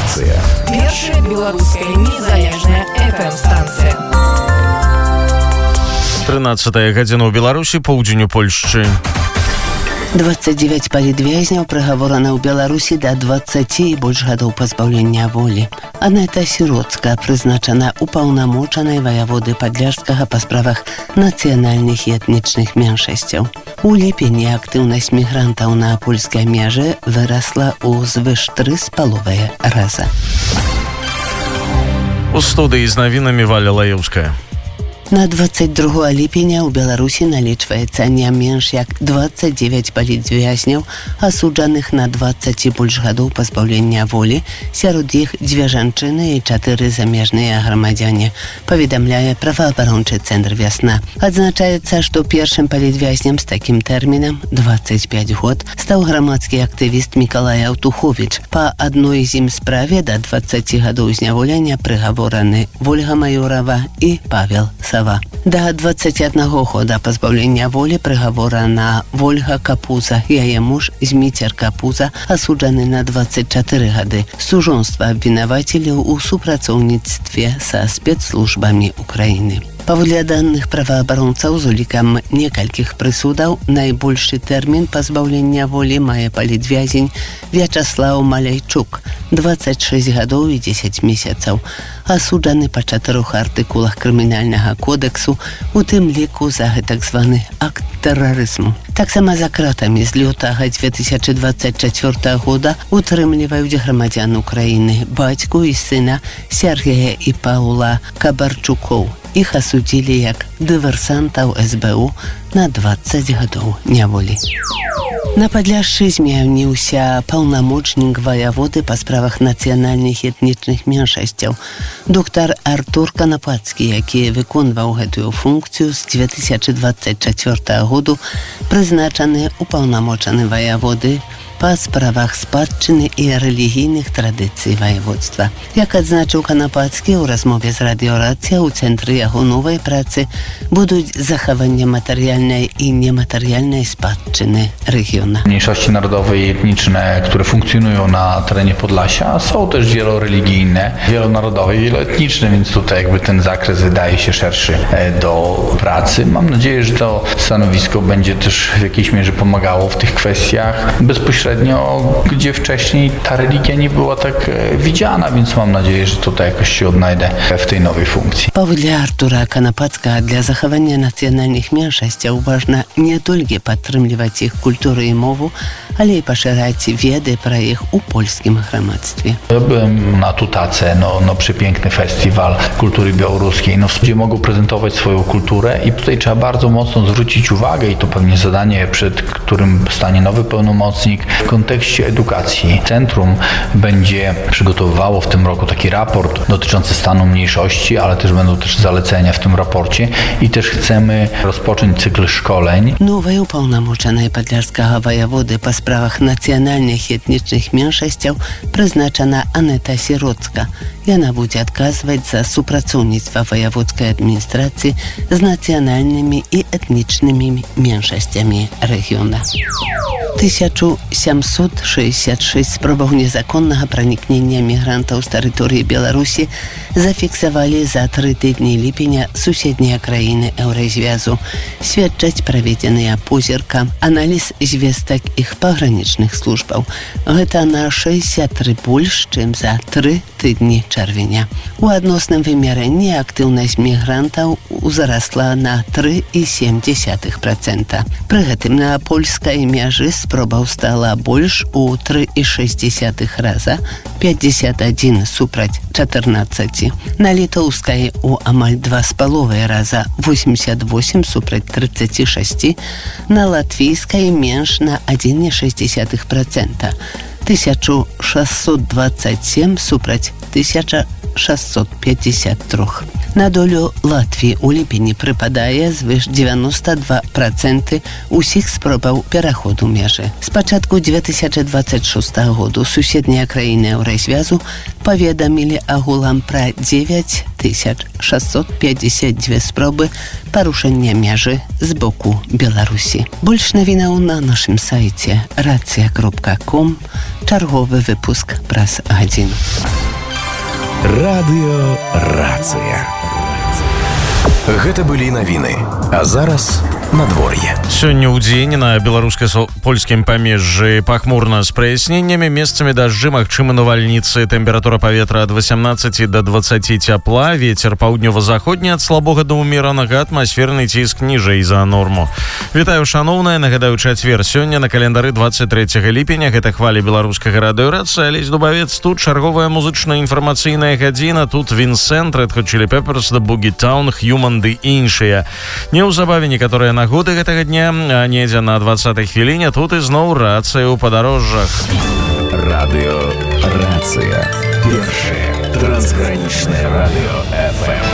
станція. Першая беларуская незалежная FM-станція. 13 гадзіна ў Беларусі, поўдзень у Польшчы. 29 палітвязняў прыгаворана ў Беларусі да 20 і больш гадоў пазбаўлення волі. Анета Сіроцкая прызначана упаўнамочанай ваяводы Падляшскага па справах нацыянальных і этнічных меншасцяў. У ліпені актыўнасць мігрантаў на польскай межы вырасла ў звыш 3,5 раза. У студыі з навінамі Валя Лаеўская. На 22 ліпеня ў Беларусі налічваецца не менш як 29 палітвязняў, асуджаных на 20 і больш гадоў пазбаўлення волі, сярод іх 2 жанчыны і 4 замежныя грамадзяне, паведамляе праваабарончы цэнтр «Вясна». Адзначаецца, што першым палітвязням з такім тэрмінам 25 год стаў грамадскі актывіст Мікалай Аўтуховіч. Па адной з ім справе да 20 гадоў зняволення прыгавораны Вольга Майорава і Павел Сава. Да 21 года пазбаўлення волі прыгаворана Вольга Капуза, яе муж Зміцер Капуза, асуджаны на 24 гады. Сужонства абвінавацілі ў супрацоўніцтве са спецслужбамі Украіны. Паводле даных праваабаронцаў з улікам некалькіх прысудаў, найбольшы тэрмін пазбаўлення волі мае палітвязень Вячаслаў Маляйчук, 26 гадоў і 10 месяцаў, асуджаны па 4 артыкулах крымінальнага кодексу, у тым ліку за гэтак званы акт тэрарызму. Таксама за кратамі з лютага 2024 года утрымліваюць грамадзян Украіны, бацьку і сына Сергея і Паула Кабарчукоў. Іх асудзілі як дыверсантаў СБУ на 20 гадоў няволі. На Падляшшы змяніўся паўнамочнік ваяводы па справах нацыянальных і этнічных меншасцяў. Доктар Артур Канапацкі, які выконваў гэтую функцыю з 2024 году, прызначаны упаўнамочаны ваяводы па справах спадчыны і рэлігійных традыцый ваяводства. Як адзначыў Канапацкі ў размове з радыёрацыя, у цэнтры яго новай працы будуць захаванне матэрыяльнай і нематэрыяльnej spадczyny regiona. Mniejszości narodowe i etniczne, które funkcjonują na terenie Podlasia, są też wieloreligijne, wielonarodowe i wieloetniczne, więc tutaj jakby ten zakres wydaje się szerszy do pracy. Mam nadzieję, że to stanowisko będzie też w jakiejś mierze pomagało w tych kwestiach bezpośrednio, gdzie wcześniej ta religia nie była tak widziana, więc mam nadzieję, że tutaj jakoś się odnajdę w tej nowej funkcji. Паводле Артура Канапацкага, для захавання нацыянальных меншасцяў важна не толькі падтрымліваць іх культуру і мову, ale i poszerzać wiedzy про ich u polskim громадстве. Ja byłem na Tutace, przepiękny festiwal kultury białoruskiej, gdzie mogą prezentować swoją kulturę i tutaj trzeba bardzo mocno zwrócić uwagę i to pewnie zadanie, przed którym stanie nowy pełnomocnik w kontekście edukacji. Centrum będzie przygotowywało w tym roku taki raport dotyczący stanu mniejszości, ale też będą też zalecenia w tym raporcie i też chcemy rozpocząć cykl szkoleń. Новая уполномоченная Падляшскага воеводы по справах нацыянальных і этнічных меншасцяў прызначана Анета Сіроцкая. Яна будзе адказваць за супрацоўніцтва воеводскай адміністрацыі з нацыянальнымі і этнічнымі меншасцямі рэгіёна. 1766 спробаў незаконнага пранікнення мігрантаў з тэрыторыі Беларусі зафіксавалі за 3 тыдні ліпеня суседнія краіны Еўразвязу. Сведчаць праведзеныя позірка, аналіз звестак іх пагранічных службаў. Гэта на 63 больш, чым за 3 тыдні чэрвеня. У адносным вымярэнні актыўнасць мігрантаў узарасла на 3,7%. Пры гэтым на польскай мяжы спробаў стала больш у 3,6 раза, 51 супраць 14. На літоўскай у амаль 2,5 раза, 88 супраць 36. На латвійскай менш на 1,6%. 1627 супраць 1653. На долю Латвіі у ліпені прыпадае звыш 92% усіх спробаў пераходу межы. З пачатку 2026 году суседнія краіны Еўразвязу паведамілі агулам пра 9652 спробы парушэння межы з боку Беларусі. Больш навінаў на нашым сайце racja.com. Чарговы выпуск праз гадзіну. Радыёрацыя. Гэта былі навіны. А зараз надвор'е. Сёння ў дзень на беларуска-польскім памежжы пахмурна з праясненнямі, месцамі дажджы, магчымы навальніцы, тэмпература паветра ад 18 до 20 цяпла, вецер паўднёва-заходні ад слабога да ўмеранага, атмасферны ціск ніжэй за норму. Вітаю, шаноўныя, нагадаю, чацвер. Сёння на календары 23 ліпеня, гэта хвалі беларускага радыёрацыя, Алесь Дубавец, тут чарговая музычна-інфармацыйная гадзіна, тут Вінсент, Red Hot Chili Peppers, The Boogie Town, Human ды іншыя. Неўзабаве некаторыя нагоды гэтага дня, а недзе на 20-й хвіліне тут ізноў рацыя ў падарожжах. Радыёрацыя. Першае трансгранічнае радыё FM.